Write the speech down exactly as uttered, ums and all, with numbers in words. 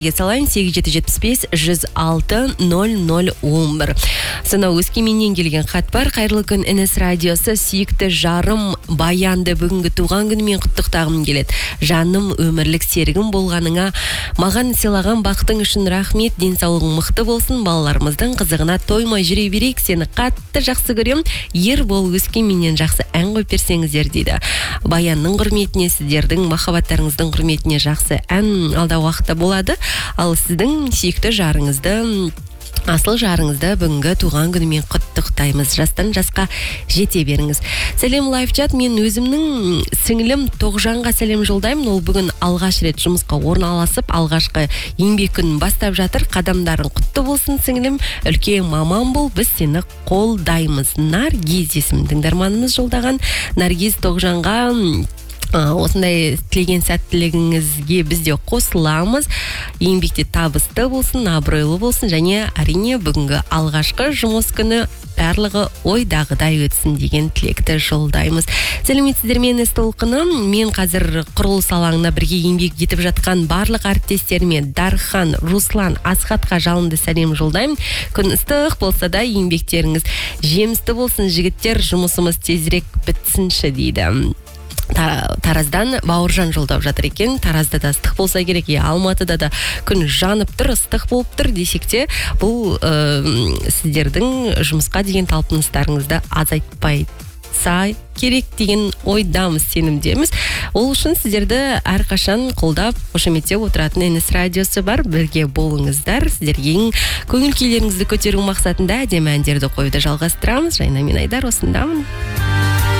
Салайын сегіз жеті жетпіс бес жүз алты нөл нөл он бір. Сонау Өскеменнен келген хат бар. Қайырлы күн, эн эс радиосы, сүйікті жарым Баянды бүгінгі туған күнімен құттықтағым келеді. Жаным, өмірлік серігім болғаныңа, маған сыйлаған бақтың үшін рахмет, денсаулығың мықты болсын, балаларымыздың қызығына тоймай жүре берейік, сені қатты жақсы көрем. Ер бол, Өскеменнен жақсы ән қойып берсеңіздер дейді. Баянның құрметіне, сіздердің махаббаттарыңыздың құрметіне жақсы ән алдағы уақытта болады. Ал сіздің сүйікті жарыңызды, асыл жарыңызды бүгінгі туған күнімен құттықтаймыз. Жастан жасқа жете беріңіз. Сәлем лайфчат, мен өзімнің сіңілім Тоғжанға сәлем жолдаймын. Ол бүгін алғаш рет жұмысқа орналасып, алғашқы еңбек күнін бастап жатыр. Қадамдарың құтты болсын сіңілім, үлкен мамам бол, біз сені қолдаймыз. Наргиз есімді тыңдарманымыз жолдаған. Наргиз, Тоғжанға осындай тілеген сәттілігіңізге біз де қосыламыз. Еңбекте табысты болсын, абыройлы болсын, және әрине бүгінгі алғашқы жұмыс күні барлығы ойдағыдай өтсін деген тілекті жолдаймыз. Сәлеметсіздер, мен Ес Толқыны. Мен қазір құрылыс алаңына бірге еңбек етіп жатқан барлық әріптестеріме, Дархан, Руслан, Асхатқа жалынды сәлем жолдаймын. Күн ыстық болса да еңбектеріңіз жемісті болсын, жігіттер, жұмысымыз тезірек бітсінші дейді. Тараздан Бауыржан жолдап жатыр екен. Таразда да ыстық болса керек, е, Алматыда да күн жанып тұр, ыстық болып тұр десек те, бұл ә, сіздердің жұмысқа деген талпыныстарыңызды азайтпайса керек деген ойдамыз, сенімдеміз. Ол үшін сіздерді әрқашан қолдап, қошеметтеп отыратын эн эс радиосы бар. Бірге болыңыздар. Сіздерге көңіл күйлеріңізді көтеру мақсатында әдемі әндерді қоюды жалғастырамыз. Жайна мен Айдар осындамын.